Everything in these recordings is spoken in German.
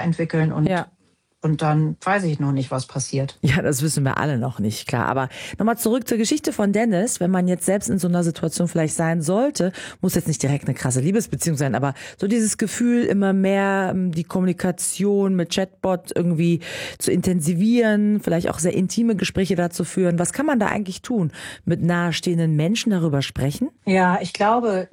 weiterentwickeln Ja. Und dann weiß ich noch nicht, was passiert. Ja, das wissen wir alle noch nicht, klar. Aber nochmal zurück zur Geschichte von Dennis. Wenn man jetzt selbst in so einer Situation vielleicht sein sollte, muss jetzt nicht direkt eine krasse Liebesbeziehung sein, aber so dieses Gefühl, immer mehr die Kommunikation mit Chatbot irgendwie zu intensivieren, vielleicht auch sehr intime Gespräche dazu führen. Was kann man da eigentlich tun? Mit nahestehenden Menschen darüber sprechen? Ja, ich glaube,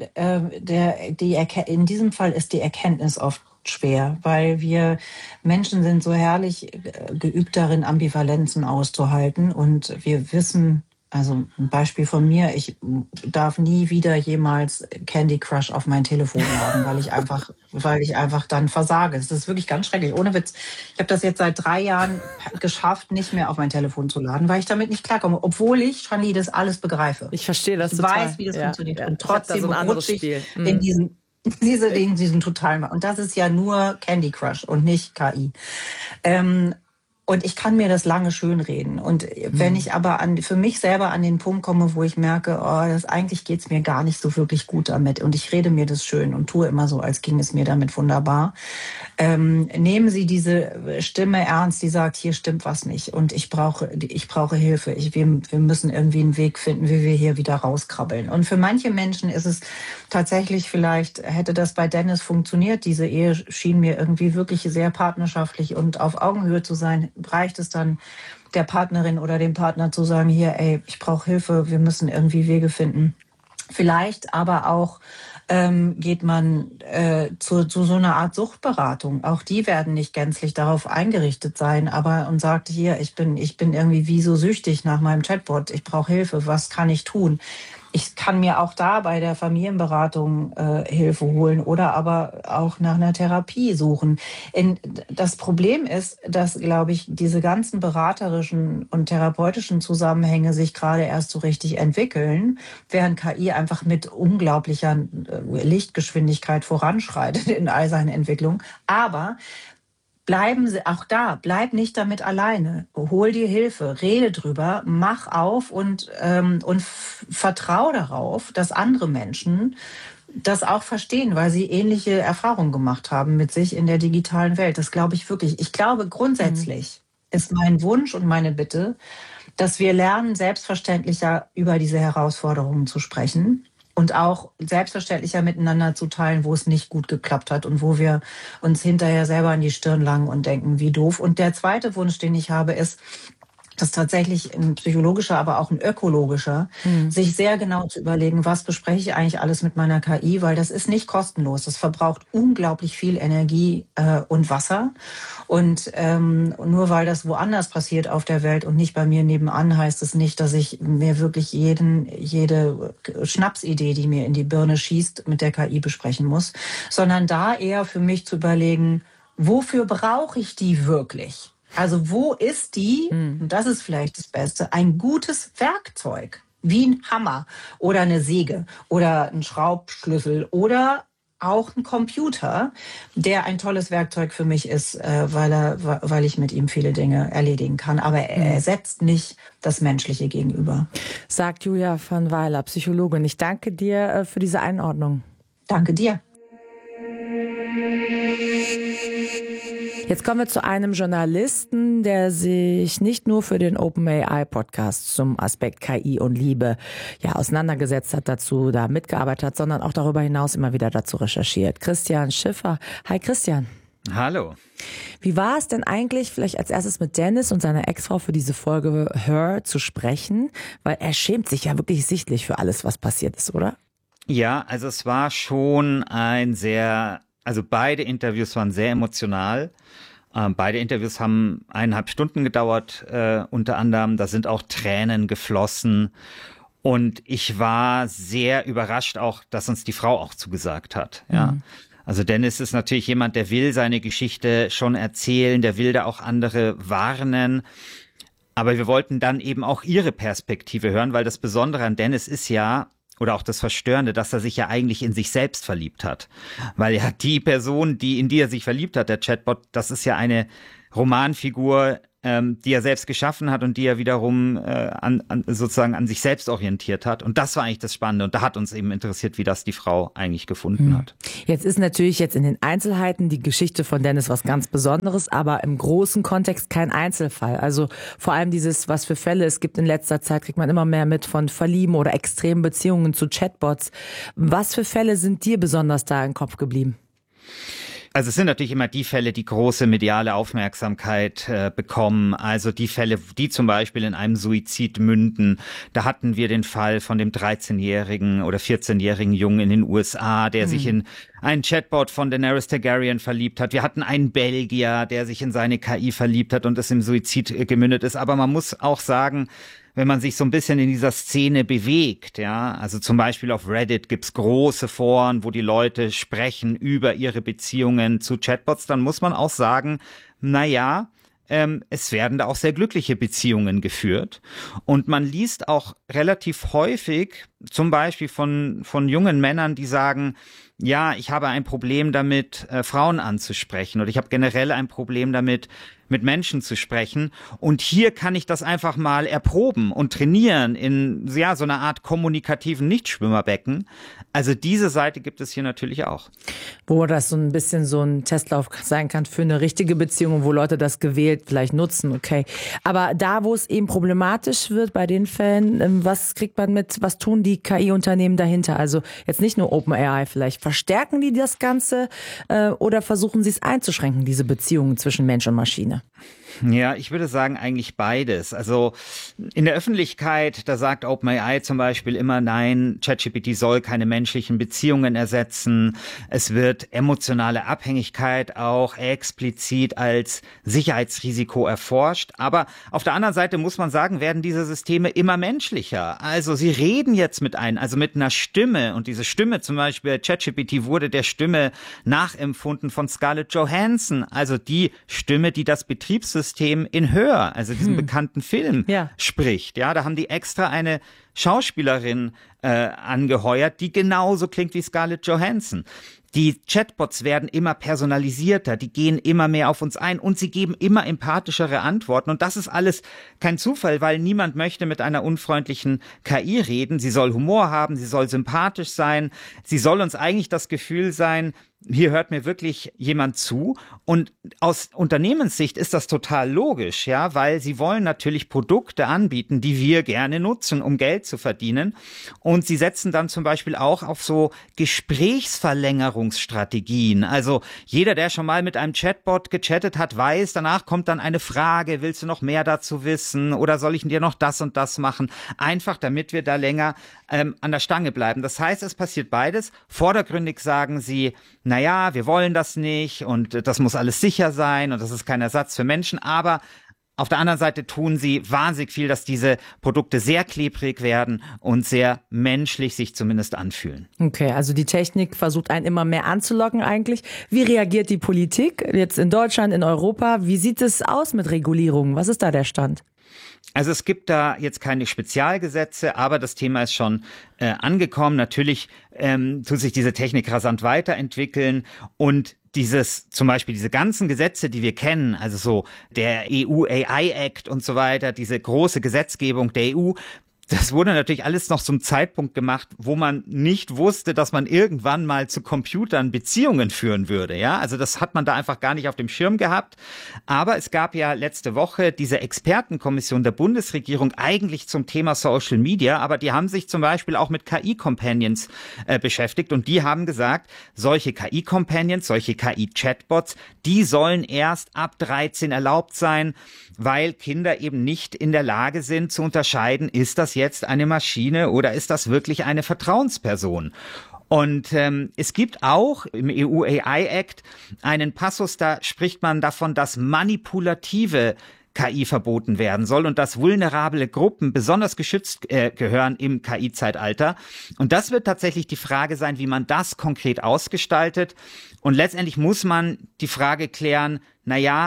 in diesem Fall ist die Erkenntnis oft schwer, weil wir Menschen sind so herrlich geübt darin, Ambivalenzen auszuhalten. Und wir wissen, also ein Beispiel von mir, ich darf nie wieder jemals Candy Crush auf mein Telefon laden, weil ich einfach dann versage. Es ist wirklich ganz schrecklich, ohne Witz. Ich habe das jetzt seit 3 Jahren geschafft, nicht mehr auf mein Telefon zu laden, weil ich damit nicht klarkomme, obwohl ich, Shani, das alles begreife. Ich verstehe das total. Ich weiß, wie das funktioniert. Ja. Und trotzdem rutsche ich in diesen totalen. Und das ist ja nur Candy Crush und nicht KI. Und ich kann mir das lange schönreden. Und wenn ich aber für mich selber an den Punkt komme, wo ich merke, eigentlich geht's mir gar nicht so wirklich gut damit. Und ich rede mir das schön und tue immer so, als ging es mir damit wunderbar. Nehmen Sie diese Stimme ernst, die sagt, hier stimmt was nicht. Und ich brauche Hilfe. Wir müssen irgendwie einen Weg finden, wie wir hier wieder rauskrabbeln. Und für manche Menschen ist es tatsächlich, vielleicht hätte das bei Dennis funktioniert. Diese Ehe schien mir irgendwie wirklich sehr partnerschaftlich und auf Augenhöhe zu sein. Reicht es dann, der Partnerin oder dem Partner zu sagen, hier, ich brauche Hilfe, wir müssen irgendwie Wege finden. Vielleicht aber auch geht man zu so einer Art Suchtberatung. Auch die werden nicht gänzlich darauf eingerichtet sein, und sagt, hier, ich bin irgendwie wie so süchtig nach meinem Chatbot, ich brauche Hilfe, was kann ich tun? Ich kann mir auch da bei der Familienberatung Hilfe holen oder aber auch nach einer Therapie suchen. Das Problem ist, dass, glaube ich, diese ganzen beraterischen und therapeutischen Zusammenhänge sich gerade erst so richtig entwickeln, während KI einfach mit unglaublicher Lichtgeschwindigkeit voranschreitet in all seinen Entwicklungen. Aber bleib nicht damit alleine. Hol dir Hilfe, rede drüber, mach auf und vertrau darauf, dass andere Menschen das auch verstehen, weil sie ähnliche Erfahrungen gemacht haben mit sich in der digitalen Welt. Das glaube ich wirklich. Ich glaube, grundsätzlich ist mein Wunsch und meine Bitte, dass wir lernen, selbstverständlicher über diese Herausforderungen zu sprechen. Und auch selbstverständlicher miteinander zu teilen, wo es nicht gut geklappt hat und wo wir uns hinterher selber an die Stirn langen und denken, wie doof. Und der zweite Wunsch, den ich habe, ist, dass tatsächlich ein psychologischer, aber auch ein ökologischer, sich sehr genau zu überlegen, was bespreche ich eigentlich alles mit meiner KI, weil das ist nicht kostenlos. Das verbraucht unglaublich viel Energie und Wasser. Und nur weil das woanders passiert auf der Welt und nicht bei mir nebenan, heißt es nicht, dass ich mir wirklich jede Schnapsidee, die mir in die Birne schießt, mit der KI besprechen muss, sondern da eher für mich zu überlegen, wofür brauche ich die wirklich? Also wo ist die, und das ist vielleicht das Beste, ein gutes Werkzeug, wie ein Hammer oder eine Säge oder ein Schraubschlüssel oder auch ein Computer, der ein tolles Werkzeug für mich ist, weil ich mit ihm viele Dinge erledigen kann. Aber er ersetzt nicht das menschliche Gegenüber. Sagt Julia von Weiler, Psychologin. Ich danke dir für diese Einordnung. Danke dir. Jetzt kommen wir zu einem Journalisten, der sich nicht nur für den OpenAI-Podcast zum Aspekt KI und Liebe auseinandergesetzt hat, dazu da mitgearbeitet hat, sondern auch darüber hinaus immer wieder dazu recherchiert. Christian Schiffer. Hi Christian. Hallo. Wie war es denn eigentlich, vielleicht als erstes mit Dennis und seiner Ex-Frau für diese Folge Her zu sprechen? Weil er schämt sich ja wirklich sichtlich für alles, was passiert ist, oder? Ja, also es war schon beide Interviews waren sehr emotional. Beide Interviews haben 1,5 Stunden gedauert, unter anderem. Da sind auch Tränen geflossen. Und ich war sehr überrascht auch, dass uns die Frau auch zugesagt hat. Ja. Also Dennis ist natürlich jemand, der will seine Geschichte schon erzählen, der will da auch andere warnen. Aber wir wollten dann eben auch ihre Perspektive hören, weil das Besondere an Dennis ist ja, oder auch das Verstörende, dass er sich ja eigentlich in sich selbst verliebt hat. Weil ja die Person, in die er sich verliebt hat, der Chatbot, das ist ja eine Romanfigur, die er selbst geschaffen hat und die er wiederum sozusagen an sich selbst orientiert hat. Und das war eigentlich das Spannende. Und da hat uns eben interessiert, wie das die Frau eigentlich gefunden hat. Jetzt ist natürlich jetzt in den Einzelheiten die Geschichte von Dennis was ganz Besonderes, aber im großen Kontext kein Einzelfall. Also vor allem dieses, was für Fälle es gibt in letzter Zeit, kriegt man immer mehr mit von Verlieben oder extremen Beziehungen zu Chatbots. Was für Fälle sind dir besonders da im Kopf geblieben? Also es sind natürlich immer die Fälle, die große mediale Aufmerksamkeit bekommen. Also die Fälle, die zum Beispiel in einem Suizid münden. Da hatten wir den Fall von dem 13-jährigen oder 14-jährigen Jungen in den USA, der sich in einen Chatbot von Daenerys Targaryen verliebt hat. Wir hatten einen Belgier, der sich in seine KI verliebt hat und es im Suizid gemündet ist. Aber man muss auch sagen, wenn man sich so ein bisschen in dieser Szene bewegt, ja, also zum Beispiel auf Reddit gibt's große Foren, wo die Leute sprechen über ihre Beziehungen zu Chatbots, dann muss man auch sagen, es werden da auch sehr glückliche Beziehungen geführt. Und man liest auch relativ häufig, zum Beispiel von jungen Männern, die sagen, ja, ich habe ein Problem damit, Frauen anzusprechen, oder ich habe generell ein Problem damit, mit Menschen zu sprechen. Und hier kann ich das einfach mal erproben und trainieren in so einer Art kommunikativen Nichtschwimmerbecken. Also diese Seite gibt es hier natürlich auch. Wo das so ein bisschen so ein Testlauf sein kann für eine richtige Beziehung, wo Leute das gewählt vielleicht nutzen, okay. Aber da, wo es eben problematisch wird bei den Fällen, was kriegt man mit, was tun die KI-Unternehmen dahinter? Also jetzt nicht nur OpenAI vielleicht. Verstärken die das Ganze oder versuchen sie es einzuschränken, diese Beziehungen zwischen Mensch und Maschine? Ja, ich würde sagen eigentlich beides. Also in der Öffentlichkeit, da sagt OpenAI zum Beispiel immer, nein, ChatGPT soll keine menschlichen Beziehungen ersetzen. Es wird emotionale Abhängigkeit auch explizit als Sicherheitsrisiko erforscht. Aber auf der anderen Seite muss man sagen, werden diese Systeme immer menschlicher. Also sie reden jetzt mit einer Stimme. Und diese Stimme zum Beispiel, ChatGPT wurde der Stimme nachempfunden von Scarlett Johansson. Also die Stimme, die das Betriebssystem in Hör, also diesen bekannten Film, spricht. Ja, da haben die extra eine Schauspielerin angeheuert, die genauso klingt wie Scarlett Johansson. Die Chatbots werden immer personalisierter, die gehen immer mehr auf uns ein und sie geben immer empathischere Antworten. Und das ist alles kein Zufall, weil niemand möchte mit einer unfreundlichen KI reden. Sie soll Humor haben, sie soll sympathisch sein, sie soll uns eigentlich das Gefühl sein, hier hört mir wirklich jemand zu. Und aus Unternehmenssicht ist das total logisch, ja, weil sie wollen natürlich Produkte anbieten, die wir gerne nutzen, um Geld zu verdienen. Und sie setzen dann zum Beispiel auch auf so Gesprächsverlängerungsstrategien. Also jeder, der schon mal mit einem Chatbot gechattet hat, weiß, danach kommt dann eine Frage, willst du noch mehr dazu wissen oder soll ich dir noch das und das machen? Einfach, damit wir da länger an der Stange bleiben. Das heißt, es passiert beides. Vordergründig sagen sie, naja, wir wollen das nicht und das muss alles sicher sein und das ist kein Ersatz für Menschen, aber auf der anderen Seite tun sie wahnsinnig viel, dass diese Produkte sehr klebrig werden und sehr menschlich sich zumindest anfühlen. Okay, also die Technik versucht einen immer mehr anzulocken eigentlich. Wie reagiert die Politik jetzt in Deutschland, in Europa? Wie sieht es aus mit Regulierungen? Was ist da der Stand? Also es gibt da jetzt keine Spezialgesetze, aber das Thema ist schon angekommen. Natürlich tut sich diese Technik rasant weiterentwickeln und zum Beispiel diese ganzen Gesetze, die wir kennen, also so der EU AI Act und so weiter, diese große Gesetzgebung der EU, das wurde natürlich alles noch zum Zeitpunkt gemacht, wo man nicht wusste, dass man irgendwann mal zu Computern Beziehungen führen würde. Ja, also das hat man da einfach gar nicht auf dem Schirm gehabt. Aber es gab ja letzte Woche diese Expertenkommission der Bundesregierung eigentlich zum Thema Social Media, aber die haben sich zum Beispiel auch mit KI-Companions beschäftigt und die haben gesagt, solche KI-Companions, solche KI-Chatbots, die sollen erst ab 13 erlaubt sein, weil Kinder eben nicht in der Lage sind zu unterscheiden, ist das jetzt eine Maschine oder ist das wirklich eine Vertrauensperson? Und es gibt auch im EU AI Act einen Passus, da spricht man davon, dass manipulative KI verboten werden soll und dass vulnerable Gruppen besonders geschützt gehören im KI-Zeitalter. Und das wird tatsächlich die Frage sein, wie man das konkret ausgestaltet. Und letztendlich muss man die Frage klären,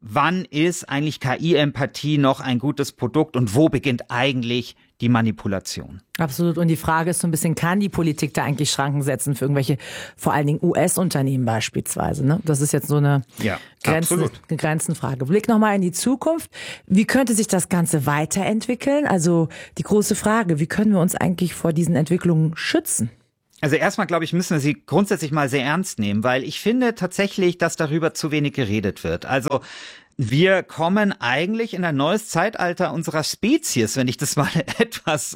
wann ist eigentlich KI-Empathie noch ein gutes Produkt und wo beginnt eigentlich die Manipulation? Absolut. Und die Frage ist so ein bisschen, kann die Politik da eigentlich Schranken setzen für irgendwelche, vor allen Dingen US-Unternehmen beispielsweise? Ne? Das ist jetzt so eine Grenzenfrage. Blick nochmal in die Zukunft. Wie könnte sich das Ganze weiterentwickeln? Also die große Frage, wie können wir uns eigentlich vor diesen Entwicklungen schützen? Also erstmal, glaube ich, müssen wir sie grundsätzlich mal sehr ernst nehmen, weil ich finde tatsächlich, dass darüber zu wenig geredet wird. Also wir kommen eigentlich in ein neues Zeitalter unserer Spezies, wenn ich das mal etwas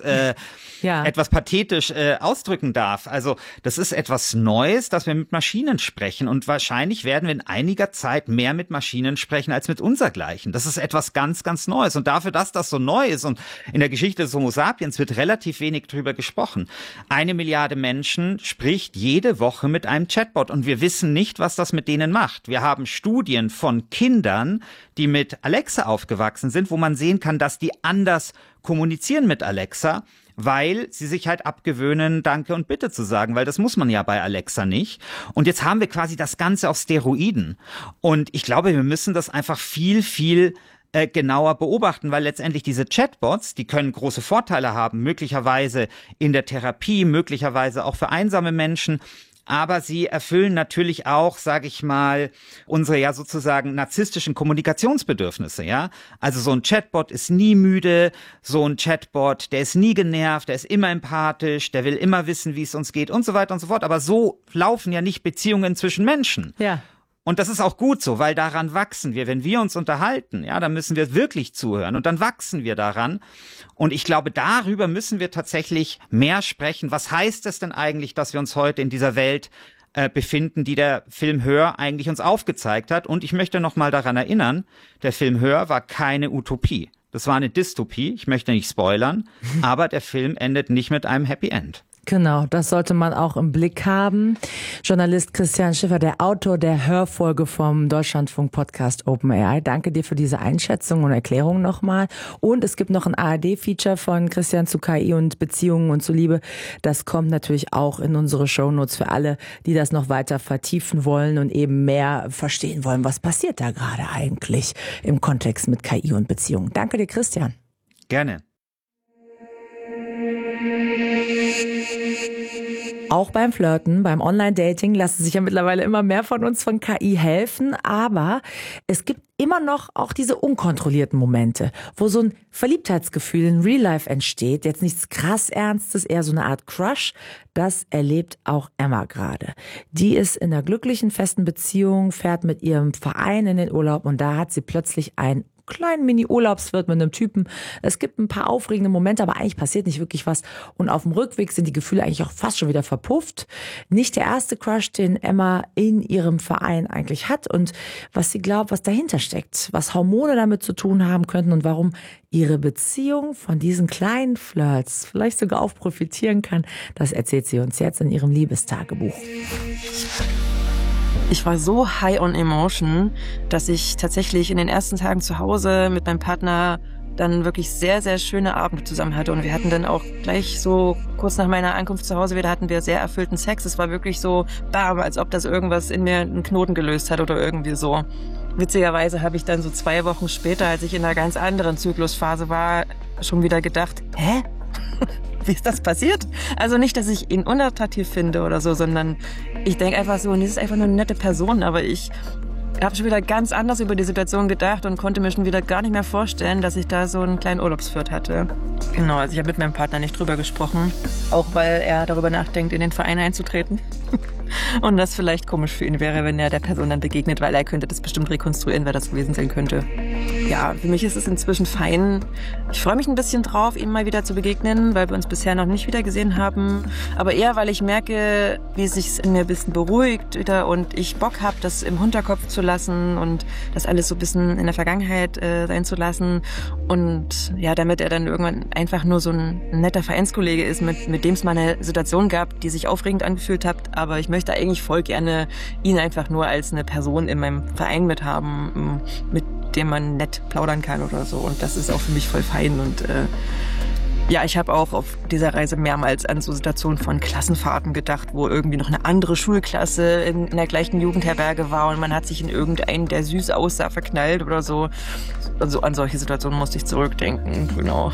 pathetisch ausdrücken darf. Also das ist etwas Neues, dass wir mit Maschinen sprechen und wahrscheinlich werden wir in einiger Zeit mehr mit Maschinen sprechen als mit unsergleichen. Das ist etwas ganz, ganz Neues und dafür, dass das so neu ist und in der Geschichte des Homo sapiens wird relativ wenig drüber gesprochen. 1 Milliarde Menschen spricht jede Woche mit einem Chatbot und wir wissen nicht, was das mit denen macht. Wir haben Studien von Kindern, die mit Alexa aufgewachsen sind, wo man sehen kann, dass die anders kommunizieren mit Alexa, weil sie sich halt abgewöhnen, Danke und Bitte zu sagen, weil das muss man ja bei Alexa nicht. Und jetzt haben wir quasi das Ganze auf Steroiden. Und ich glaube, wir müssen das einfach viel, viel genauer beobachten, weil letztendlich diese Chatbots, die können große Vorteile haben, möglicherweise in der Therapie, möglicherweise auch für einsame Menschen. Aber sie erfüllen natürlich auch, sage ich mal, unsere ja sozusagen narzisstischen Kommunikationsbedürfnisse, ja. Also so ein Chatbot ist nie müde, so ein Chatbot, der ist nie genervt, der ist immer empathisch, der will immer wissen, wie es uns geht und so weiter und so fort. Aber so laufen ja nicht Beziehungen zwischen Menschen. Ja. Und das ist auch gut so, weil daran wachsen wir. Wenn wir uns unterhalten, ja, dann müssen wir wirklich zuhören und dann wachsen wir daran. Und ich glaube, darüber müssen wir tatsächlich mehr sprechen. Was heißt es denn eigentlich, dass wir uns heute in dieser Welt befinden, die der Film Her eigentlich uns aufgezeigt hat? Und ich möchte noch mal daran erinnern, der Film Her war keine Utopie. Das war eine Dystopie. Ich möchte nicht spoilern, aber der Film endet nicht mit einem Happy End. Genau, das sollte man auch im Blick haben. Journalist Christian Schiffer, der Autor der Hörfolge vom Deutschlandfunk-Podcast OpenAI. Danke dir für diese Einschätzung und Erklärung nochmal. Und es gibt noch ein ARD-Feature von Christian zu KI und Beziehungen und zu Liebe. Das kommt natürlich auch in unsere Shownotes für alle, die das noch weiter vertiefen wollen und eben mehr verstehen wollen, was passiert da gerade eigentlich im Kontext mit KI und Beziehungen. Danke dir, Christian. Gerne. Auch beim Flirten, beim Online-Dating lassen sich ja mittlerweile immer mehr von uns von KI helfen, aber es gibt immer noch auch diese unkontrollierten Momente, wo so ein Verliebtheitsgefühl in Real Life entsteht. Jetzt nichts krass Ernstes, eher so eine Art Crush. Das erlebt auch Emma gerade. Die ist in einer glücklichen, festen Beziehung, fährt mit ihrem Verein in den Urlaub und da hat sie plötzlich ein kleinen Mini-Urlaubswirt mit einem Typen. Es gibt ein paar aufregende Momente, aber eigentlich passiert nicht wirklich was. Und auf dem Rückweg sind die Gefühle eigentlich auch fast schon wieder verpufft. Nicht der erste Crush, den Emma in ihrem Verein eigentlich hat und was sie glaubt, was dahinter steckt, was Hormone damit zu tun haben könnten und warum ihre Beziehung von diesen kleinen Flirts vielleicht sogar auch profitieren kann, das erzählt sie uns jetzt in ihrem Liebestagebuch. Ich war so high on emotion, dass ich tatsächlich in den ersten Tagen zu Hause mit meinem Partner dann wirklich sehr, sehr schöne Abende zusammen hatte. Und wir hatten dann auch gleich so kurz nach meiner Ankunft zu Hause wieder, hatten wir sehr erfüllten Sex. Es war wirklich so, bam, als ob das irgendwas in mir einen Knoten gelöst hat oder irgendwie so. Witzigerweise habe ich dann so 2 Wochen später, als ich in einer ganz anderen Zyklusphase war, schon wieder gedacht, hä? Wie ist das passiert? Also nicht, dass ich ihn unattraktiv finde oder so, sondern ich denke einfach so, das ist einfach nur eine nette Person, aber ich habe schon wieder ganz anders über die Situation gedacht und konnte mir schon wieder gar nicht mehr vorstellen, dass ich da so einen kleinen Urlaubsflirt hatte. Genau, also ich habe mit meinem Partner nicht drüber gesprochen, auch weil er darüber nachdenkt, in den Verein einzutreten. Und das vielleicht komisch für ihn wäre, wenn er der Person dann begegnet, weil er könnte das bestimmt rekonstruieren, wer das gewesen sein könnte. Ja, für mich ist es inzwischen fein. Ich freue mich ein bisschen drauf, ihm mal wieder zu begegnen, weil wir uns bisher noch nicht wieder gesehen haben. Aber eher, weil ich merke, wie es sich in mir ein bisschen beruhigt wieder und ich Bock habe, das im Hinterkopf zu lassen und das alles so ein bisschen in der Vergangenheit sein zu lassen. Und ja, damit er dann irgendwann einfach nur so ein netter Vereinskollege ist, mit dem es mal eine Situation gab, die sich aufregend angefühlt hat. Aber ich möchte eigentlich voll gerne ihn einfach nur als eine Person in meinem Verein mit haben, mit dem man nett plaudern kann oder so. Und das ist auch für mich voll fein. Und Ja, ich habe auch auf dieser Reise mehrmals an so Situationen von Klassenfahrten gedacht, wo irgendwie noch eine andere Schulklasse in der gleichen Jugendherberge war und man hat sich in irgendeinen, der süß aussah, verknallt oder so. Also an solche Situationen musste ich zurückdenken, genau.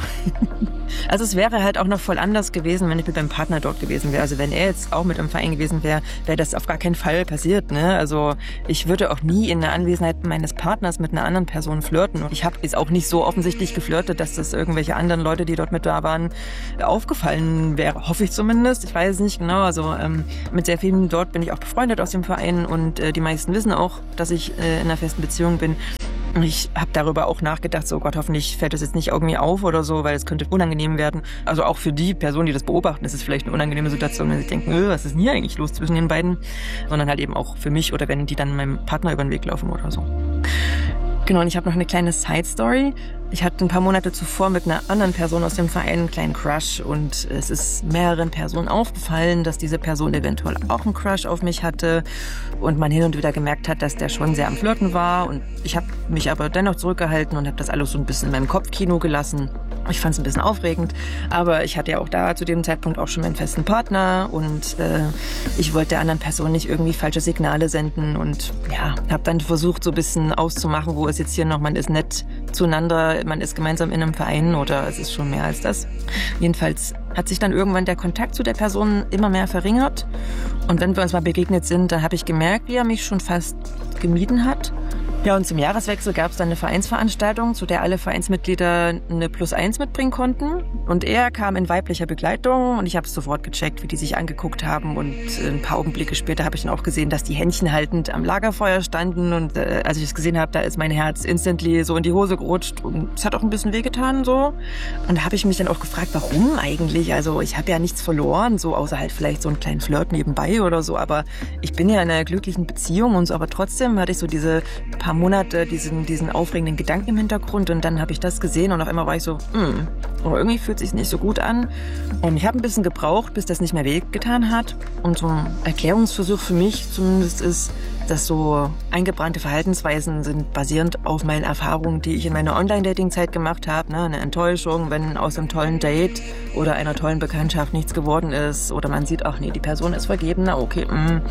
Also es wäre halt auch noch voll anders gewesen, wenn ich mit meinem Partner dort gewesen wäre. Also wenn er jetzt auch mit im Verein gewesen wäre, wäre das auf gar keinen Fall passiert, ne? Also ich würde auch nie in der Anwesenheit meines Partners mit einer anderen Person flirten. Und ich habe jetzt auch nicht so offensichtlich geflirtet, dass das irgendwelche anderen Leute, die dort mit da waren, aufgefallen wäre. Hoffe ich zumindest. Ich weiß es nicht genau. Also mit sehr vielen dort bin ich auch befreundet aus dem Verein und die meisten wissen auch, dass ich in einer festen Beziehung bin. Ich habe darüber auch nachgedacht, so Gott, hoffentlich fällt das jetzt nicht irgendwie auf oder so, weil es könnte unangenehm werden. Also auch für die Personen, die das beobachten, ist es vielleicht eine unangenehme Situation, wenn sie denken, was ist denn hier eigentlich los zwischen den beiden? Sondern halt eben auch für mich oder wenn die dann meinem Partner über den Weg laufen oder so. Genau, und ich habe noch eine kleine Side-Story. Ich hatte ein paar Monate zuvor mit einer anderen Person aus dem Verein einen kleinen Crush und es ist mehreren Personen aufgefallen, dass diese Person eventuell auch einen Crush auf mich hatte und man hin und wieder gemerkt hat, dass der schon sehr am Flirten war und ich habe mich aber dennoch zurückgehalten und habe das alles so ein bisschen in meinem Kopfkino gelassen. Ich fand es ein bisschen aufregend, aber ich hatte ja auch da zu dem Zeitpunkt auch schon meinen festen Partner und ich wollte der anderen Person nicht irgendwie falsche Signale senden und ja, habe dann versucht so ein bisschen auszumachen, wo ist jetzt hier noch, man ist nett zueinander, man ist gemeinsam in einem Verein oder es ist schon mehr als das. Jedenfalls hat sich dann irgendwann der Kontakt zu der Person immer mehr verringert und wenn wir uns mal begegnet sind, dann habe ich gemerkt, wie er mich schon fast gemieden hat. Ja, und zum Jahreswechsel gab es dann eine Vereinsveranstaltung, zu der alle Vereinsmitglieder eine +1 mitbringen konnten. Und er kam in weiblicher Begleitung und ich habe es sofort gecheckt, wie die sich angeguckt haben. Und ein paar Augenblicke später habe ich dann auch gesehen, dass die Händchen haltend am Lagerfeuer standen. Und als ich es gesehen habe, da ist mein Herz instantly so in die Hose gerutscht. Und es hat auch ein bisschen wehgetan so. Und da habe ich mich dann auch gefragt, warum eigentlich? Also ich habe ja nichts verloren, so außer halt vielleicht so einen kleinen Flirt nebenbei oder so. Aber ich bin ja in einer glücklichen Beziehung und so. Aber trotzdem hatte ich so diese paar Monate diesen aufregenden Gedanken im Hintergrund und dann habe ich das gesehen und auf einmal war ich so, aber irgendwie fühlt es sich nicht so gut an. Und ich habe ein bisschen gebraucht, bis das nicht mehr wehgetan hat. Und so ein Erklärungsversuch für mich zumindest ist, dass so eingebrannte Verhaltensweisen sind basierend auf meinen Erfahrungen, die ich in meiner Online-Dating-Zeit gemacht habe. Ne? Eine Enttäuschung, wenn aus einem tollen Date oder einer tollen Bekanntschaft nichts geworden ist oder man sieht, ach nee, die Person ist vergeben, na okay.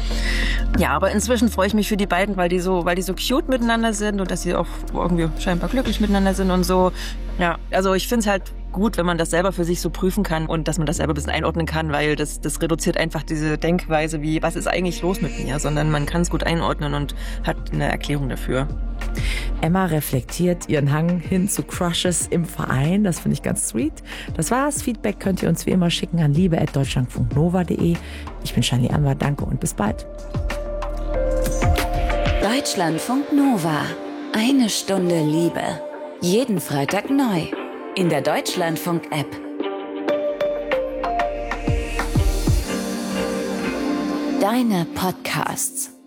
Ja, aber inzwischen freue ich mich für die beiden, weil die so cute miteinander sind und dass sie auch irgendwie scheinbar glücklich miteinander sind und so. Ja, also ich finde es halt gut, wenn man das selber für sich so prüfen kann und dass man das selber ein bisschen einordnen kann, weil das reduziert einfach diese Denkweise wie, was ist eigentlich los mit mir, sondern man kann es gut einordnen und hat eine Erklärung dafür. Emma reflektiert ihren Hang hin zu Crushes im Verein. Das finde ich ganz sweet. Das war's. Feedback könnt ihr uns wie immer schicken an liebe@deutschlandfunknova.de. Ich bin Shani Anwar. Danke und bis bald. Deutschlandfunk Nova. 1 Stunde Liebe. Jeden Freitag neu. In der Deutschlandfunk-App. Deine Podcasts.